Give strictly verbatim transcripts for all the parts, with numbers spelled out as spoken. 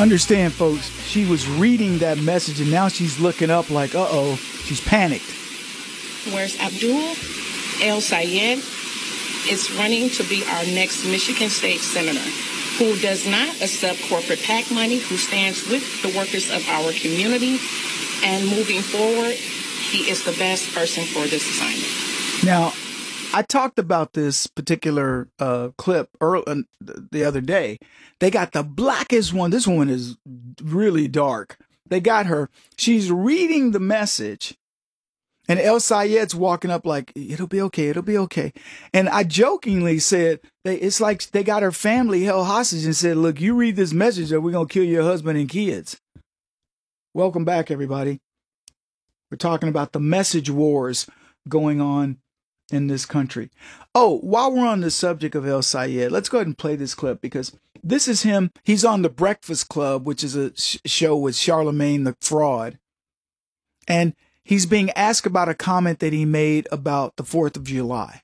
Understand, folks, she was reading that message and now she's looking up like, uh-oh, she's panicked. Whereas Abdul El-Sayed is running to be our next Michigan State Senator, who does not accept corporate PAC money, who stands with the workers of our community, and moving forward, he is the best person for this assignment. Now, I talked about this particular uh, clip early, uh, the other day. They got the blackest one. This one is really dark. They got her. She's reading the message, and El-Sayed's walking up like, it'll be okay, it'll be okay. And I jokingly said, they, it's like they got her family held hostage and said, look, you read this message or we're going to kill your husband and kids. Welcome back, everybody. We're talking about the message wars going on in this country. Oh, while we're on the subject of El-Sayed, let's go ahead and play this clip because this is him. He's on The Breakfast Club, which is a sh- show with Charlemagne the Fraud. And he's being asked about a comment that he made about the fourth of July.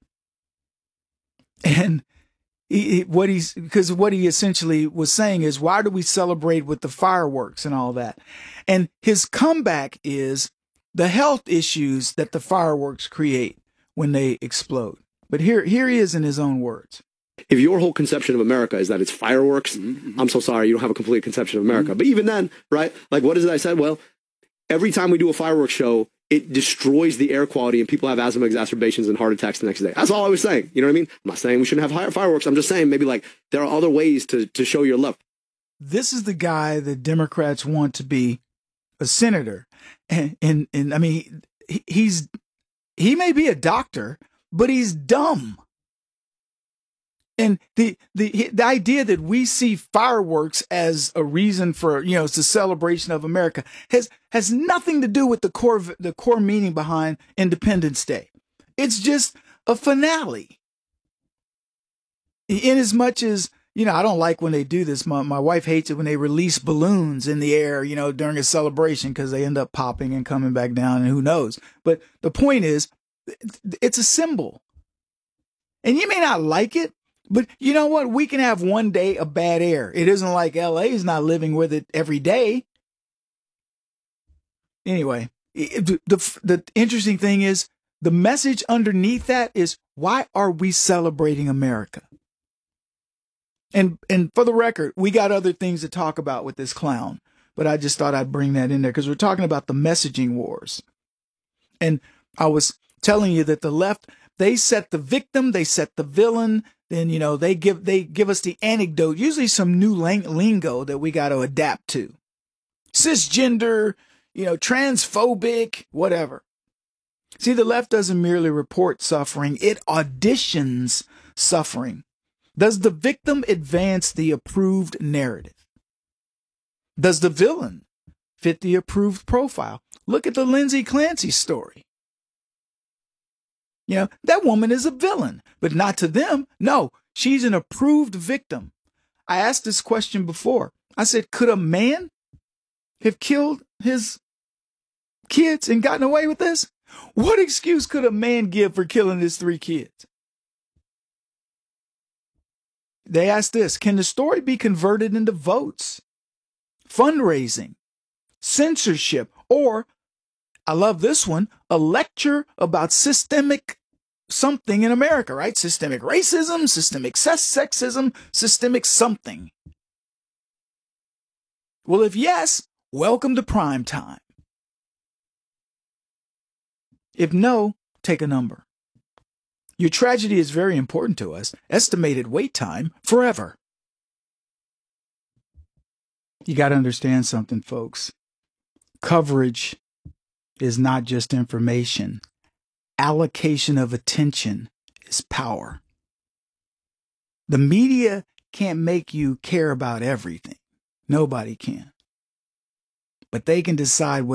And he, what he's, because what he essentially was saying is, why do we celebrate with the fireworks and all that? And his comeback is the health issues that the fireworks create when they explode. But here, here he is in his own words. If your whole conception of America is that it's fireworks, mm-hmm. I'm so sorry, you don't have a complete conception of America. Mm-hmm. But even then, right, like what is it I said? Well, every time we do a fireworks show, it destroys the air quality and people have asthma exacerbations and heart attacks the next day. That's all I was saying. You know what I mean? I'm not saying we shouldn't have fireworks. I'm just saying maybe like there are other ways to, to show your love. This is the guy that Democrats want to be a senator. And, and, and I mean, he, he's, he may be a doctor, but he's dumb. And the, the, the idea that we see fireworks as a reason for, you know, it's a celebration of America has, has nothing to do with the core, the core meaning behind Independence Day. It's just a finale. In as much as, you know, I don't like when they do this. My, my wife hates it when they release balloons in the air, you know, during a celebration because they end up popping and coming back down and who knows. But the point is, it's a symbol. And you may not like it, but you know what? We can have one day of bad air. It isn't like L A is not living with it every day. Anyway, the, the, the interesting thing is the message underneath that is, why are we celebrating America? And and for the record, we got other things to talk about with this clown, but I just thought I'd bring that in there because we're talking about the messaging wars. And I was telling you that the left, they set the victim, they set the villain, then, you know, they give they give us the anecdote, usually some new lingo that we got to adapt to. Cisgender, you know, transphobic, whatever. See, the left doesn't merely report suffering, it auditions suffering. Does the victim advance the approved narrative? Does the villain fit the approved profile? Look at the Lindsay Clancy story. You know, that woman is a villain, but not to them. No, she's an approved victim. I asked this question before. I said, could a man have killed his kids and gotten away with this? What excuse could a man give for killing his three kids? They asked this, can the story be converted into votes, fundraising, censorship, or, I love this one, a lecture about systemic something in America, right? Systemic racism, systemic sexism, systemic something. Well, if yes, welcome to prime time. If no, take a number. Your tragedy is very important to us. Estimated wait time, forever. You got to understand something, folks. Coverage is not just information. Allocation of attention is power. The media can't make you care about everything. Nobody can. But they can decide what